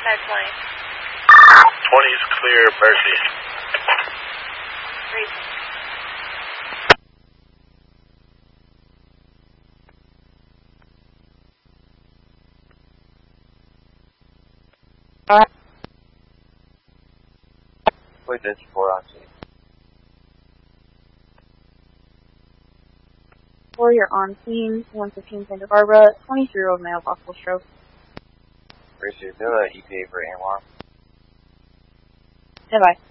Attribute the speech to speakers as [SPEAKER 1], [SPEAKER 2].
[SPEAKER 1] 20.
[SPEAKER 2] 20 is clear, Mercy.
[SPEAKER 1] Great.
[SPEAKER 3] Wait, that's 4 on scene.
[SPEAKER 4] For your on scene, 115 Santa Barbara, 23-year-old male, possible stroke.
[SPEAKER 3] Mercy, is there an EPA for AMR?
[SPEAKER 4] Goodbye.